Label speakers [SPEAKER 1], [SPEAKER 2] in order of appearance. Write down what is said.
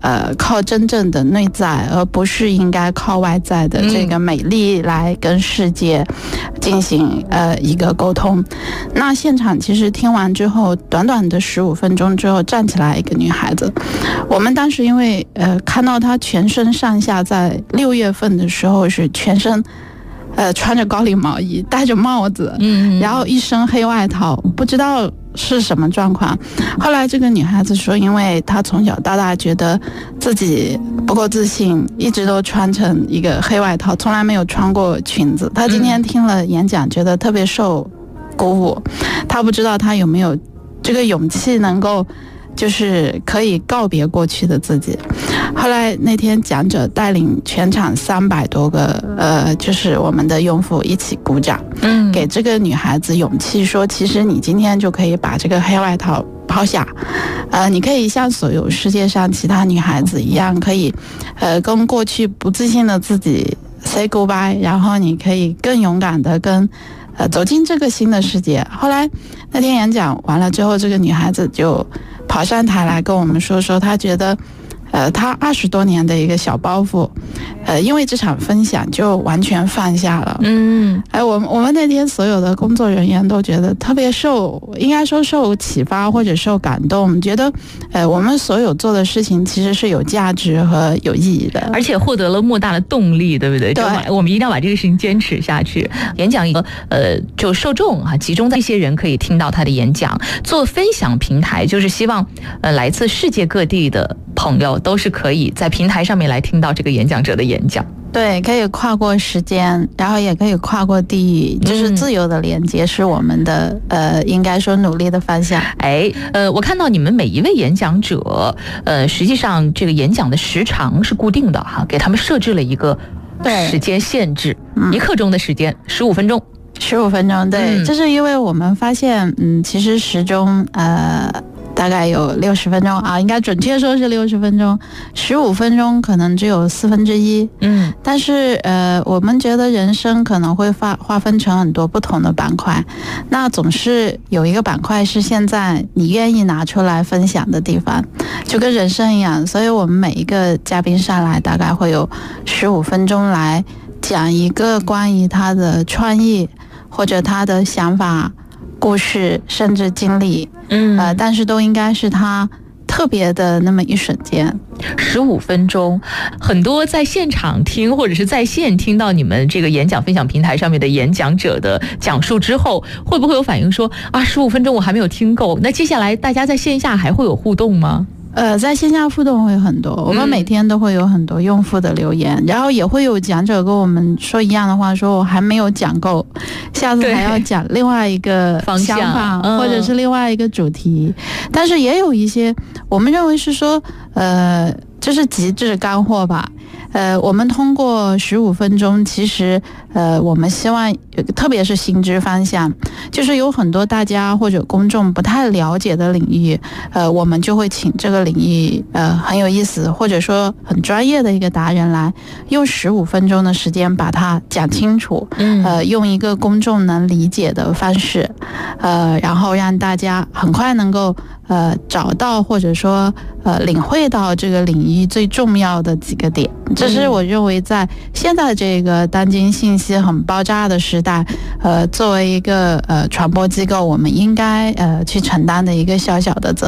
[SPEAKER 1] 靠真正的内在，而不是应该靠外在的这个美丽来跟世界进行一个沟通。那现场其实听完之后，短短的15分钟之后站起来一个女孩子，我们当时因为看到她全身上下在6月份的时候是全身穿着高领毛衣，戴着帽子，然后一身黑外套，不知道是什么状况。后来这个女孩子说，因为她从小到大觉得自己不够自信，一直都穿成一个黑外套，从来没有穿过裙子。她今天听了演讲，觉得特别受鼓舞。她不知道她有没有这个勇气能够就是可以告别过去的自己。后来那天讲者带领全场300多个就是我们的用户一起鼓掌，给这个女孩子勇气，说其实你今天就可以把这个黑外套抛下，你可以像所有世界上其他女孩子一样，可以跟过去不自信的自己 say goodbye， 然后你可以更勇敢的跟走进这个新的世界。后来那天演讲完了之后，这个女孩子就跑上台来跟我们说她觉得她20多年的一个小包袱因为这场分享就完全放下了。我们那天所有的工作人员都觉得特别应该说受启发或者受感动，觉得我们所有做的事情其实是有价值和有意义的，
[SPEAKER 2] 而且获得了莫大的动力，对不对？
[SPEAKER 1] 对，
[SPEAKER 2] 我们一定要把这个事情坚持下去。演讲就受众集中在一些人可以听到他的演讲，做分享平台，就是希望来自世界各地的朋友都是可以在平台上面来听到这个演讲者的演讲。
[SPEAKER 1] 对，可以跨过时间，然后也可以跨过地域，就是自由的连接是我们的应该说努力的方向。
[SPEAKER 2] 我看到你们每一位演讲者实际上这个演讲的时长是固定的哈，给他们设置了一个时间限制，1刻钟的时间，15分钟。
[SPEAKER 1] 15分钟，对，这是因为我们发现其实时钟大概有60分钟啊，应该准确说是60分钟，15分钟可能只有1/4。但是我们觉得人生可能会划分成很多不同的板块，那总是有一个板块是现在你愿意拿出来分享的地方，就跟人生一样。所以我们每一个嘉宾上来大概会有15分钟来讲一个关于他的创意或者他的想法、故事甚至经历，但是都应该是他特别的那么一瞬间。
[SPEAKER 2] 15分钟，很多在现场听或者是在线听到你们这个演讲分享平台上面的演讲者的讲述之后，会不会有反应说15分钟我还没有听够？那接下来大家在线下还会有互动吗？
[SPEAKER 1] 在线下互动会很多，我们每天都会有很多用户的留言，然后也会有讲者跟我们说一样的话，说我还没有讲够，下次还要讲另外一个想法或者是另外一个主题。但是也有一些我们认为是说这是极致干货吧。我们通过15分钟，其实我们希望特别是新知方向，就是有很多大家或者公众不太了解的领域，我们就会请这个领域很有意思或者说很专业的一个达人来，用15分钟的时间把它讲清楚，用一个公众能理解的方式，然后让大家很快能够找到或者说领会到这个领域最重要的几个点。这是我认为在现在这个当今信息很爆炸的时代，作为一个传播机构，我们应该去承担的一个小小的责任。